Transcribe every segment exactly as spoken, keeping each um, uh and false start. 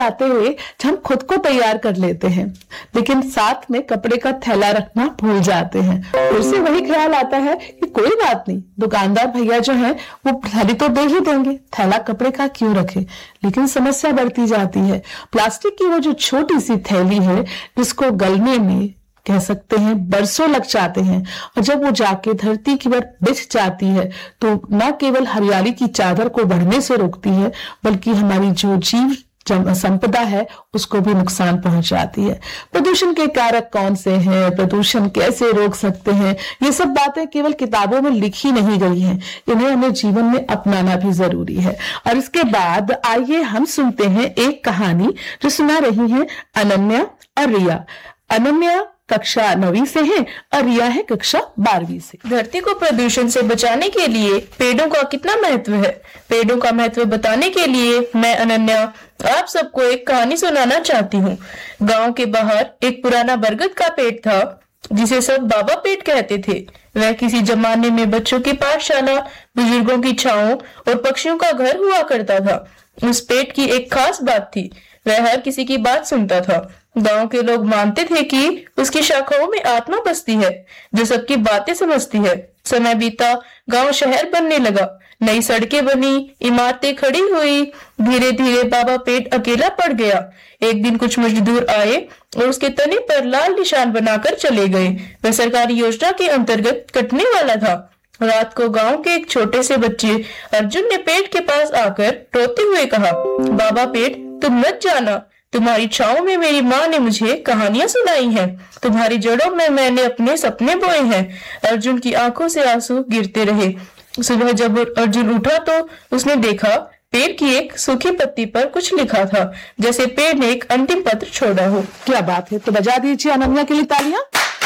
आते हुए हम खुद को तैयार कर लेते हैं, लेकिन साथ में कपड़े का थैला रखना भूल जाते हैं। फिर से वही ख्याल आता है कि कोई बात नहीं, दुकानदार भैया जो हैं वो थैली तो दे ही देंगे, थैला कपड़े का क्यों रखे। लेकिन समस्या बढ़ती जाती है। प्लास्टिक की वो जो छोटी सी थैली है जिसको गलने में कह सकते हैं बरसों लग जाते हैं, और जब वो जाके धरती की ओर बिछ जाती है तो न केवल हरियाली की चादर को बढ़ने से रोकती है, बल्कि हमारी जो जीव संपदा है उसको भी नुकसान पहुंचाती है। प्रदूषण के कारक कौन से हैं, प्रदूषण कैसे रोक सकते हैं, ये सब बातें केवल किताबों में लिखी नहीं गई हैं, इन्हें हमें जीवन में अपनाना भी जरूरी है। और इसके बाद आइए हम सुनते हैं एक कहानी जो सुना रही हैं अनन्या और रिया। अनन्या कक्षा नवीं से है और रिया है कक्षा बारहवीं से। धरती को प्रदूषण से बचाने के लिए पेड़ों का कितना महत्व है, पेड़ों का महत्व बताने के लिए मैं अनन्या आप सबको एक कहानी सुनाना चाहती हूँ। गांव के बाहर एक पुराना बरगद का पेड़ था जिसे सब बाबा पेड़ कहते थे। वह किसी जमाने में बच्चों की पाठशाला, बुजुर्गों की छांव और पक्षियों का घर हुआ करता था। उस पेड़ की एक खास बात थी, वह हर किसी की बात सुनता था। गांव के लोग मानते थे कि उसकी शाखाओं में आत्मा बसती है जो सबकी बातें समझती है। समय बीता, गांव शहर बनने लगा, नई सड़कें बनी, इमारतें खड़ी हुई। धीरे धीरे बाबा पेड़ अकेला पड़ गया। एक दिन कुछ मजदूर आए और उसके तने पर लाल निशान बनाकर चले गए। वह सरकारी योजना के अंतर्गत कटने वाला था। रात को गांव के एक छोटे से बच्चे अर्जुन ने पेड़ के पास आकर रोते हुए कहा, बाबा पेड़ तुम मत जाना, तुम्हारी छांव में मेरी माँ ने मुझे कहानियां सुनाई हैं, तुम्हारी जड़ों में मैंने अपने सपने बोए हैं। अर्जुन की आंखों से आंसू गिरते रहे। सुबह जब अर्जुन उठा तो उसने देखा पेड़ की एक सूखी पत्ती पर कुछ लिखा था, जैसे पेड़ ने एक अंतिम पत्र छोड़ा हो। क्या बात है, तो बजा दीजिए अनन्या के लिए तालियां।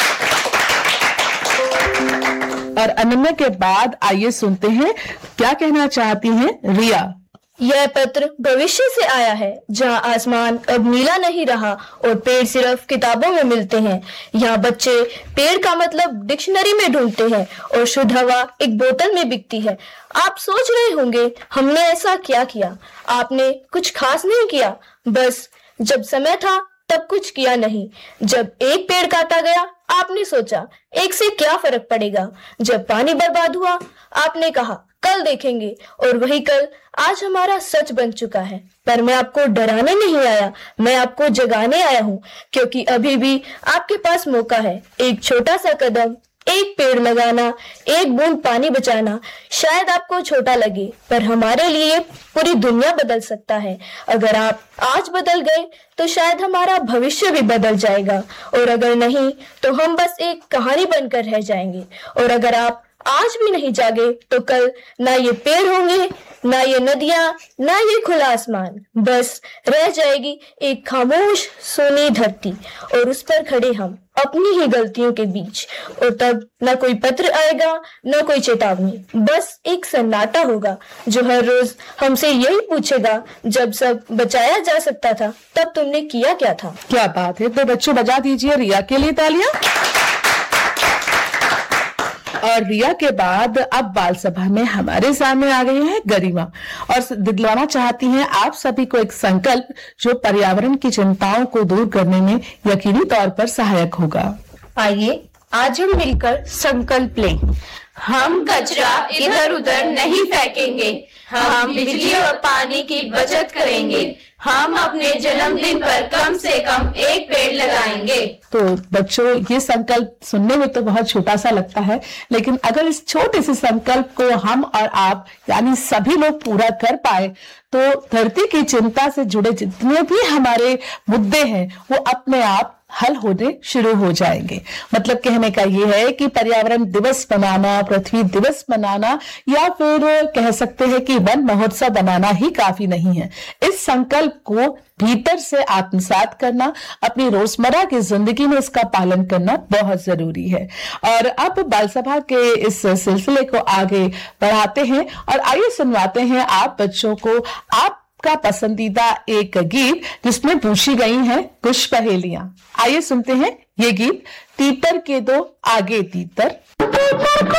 और अनन्या के बाद आइए सुनते हैं क्या कहना चाहती हैं रिया। यह पत्र भविष्य से आया है, जहां आसमान अब नीला नहीं रहा और पेड़ सिर्फ किताबों में मिलते हैं। यहाँ बच्चे पेड़ का मतलब डिक्शनरी में ढूंढते हैं और शुद्ध हवा एक बोतल में बिकती है। आप सोच रहे होंगे हमने ऐसा क्या किया। आपने कुछ खास नहीं किया, बस जब समय था तब कुछ किया नहीं। जब एक पेड़ काटा गया आपने सोचा एक से क्या फर्क पड़ेगा। जब पानी बर्बाद हुआ आपने कहा कल देखेंगे, और वही कल आज हमारा सच बन चुका है। पर मैं आपको डराने नहीं आया, मैं आपको जगाने आया हूँ, क्योंकि अभी भी आपके पास मौका है। एक छोटा सा कदम, एक पेड़ लगाना, एक बूंद पानी बचाना। शायद आपको छोटा लगे, पर हमारे लिए पूरी दुनिया बदल सकता है। अगर आप आज बदल गए तो शायद हमारा भविष्य भी बदल जाएगा, और अगर नहीं तो हम बस एक कहानी बनकर रह जाएंगे। और अगर आप आज भी नहीं जागे तो कल ना ये पेड़ होंगे, ना ये नदियां, ना ये खुला आसमान, बस रह जाएगी एक खामोश सोनी धरती, और उस पर खड़े हम अपनी ही गलतियों के बीच। और तब ना कोई पत्र आएगा, ना कोई चेतावनी, बस एक सन्नाटा होगा जो हर रोज हमसे यही पूछेगा, जब सब बचाया जा सकता था तब तुमने किया क्या था। क्या बात है, तो बच्चों बजा दीजिए रिया के लिए तालियां। और रिया के बाद अब बाल सभा में हमारे सामने आ गई है गरिमा, और दिलवाना चाहती हैं आप सभी को एक संकल्प जो पर्यावरण की चिंताओं को दूर करने में यकीनी तौर पर सहायक होगा। आइए आज हम मिलकर संकल्प लें। हम कचरा इधर उधर नहीं फेंकेंगे, हम बिजली और पानी की बचत करेंगे, हम अपने जन्मदिन पर कम से कम एक पेड़ लगाएंगे। तो बच्चों ये संकल्प सुनने में तो बहुत छोटा सा लगता है, लेकिन अगर इस छोटे से संकल्प को हम और आप यानी सभी लोग पूरा कर पाए तो धरती की चिंता से जुड़े जितने भी हमारे मुद्दे हैं वो अपने आप हल होने शुरू हो जाएंगे। मतलब कहने का ये है कि पर्यावरण दिवस मनाना, पृथ्वी दिवस मनाना, या फिर कह सकते हैं कि वन महोत्सव बनाना ही काफी नहीं है। इस संकल्प को भीतर से आत्मसात करना, अपनी रोजमर्रा की जिंदगी में इसका पालन करना बहुत जरूरी है। और अब बाल सभा के इस सिलसिले को आगे बढ़ाते हैं और आइए सुनवाते हैं आप बच्चों को आप का पसंदीदा एक गीत जिसमें पूछी गई हैं कुछ पहेलियां। आइए सुनते हैं ये गीत, तीतर के दो आगे तीतर।